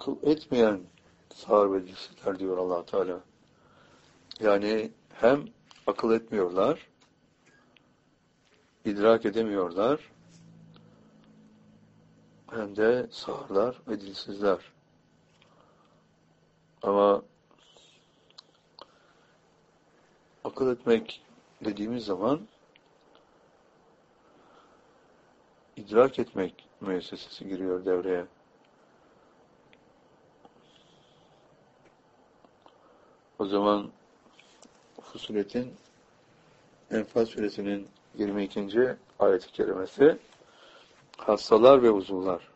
akıl etmeyen sağır ve dilsizler diyor Allah Teala. Yani hem akıl etmiyorlar, idrak edemiyorlar, hem de sağırlar ve dilsizler. Ama akıl etmek dediğimiz zaman idrak etmek müessesesi giriyor devreye. O zaman Fussilet'in Enfal Suresinin 22. ayet-i kerimesi hastalar ve uzuvlar.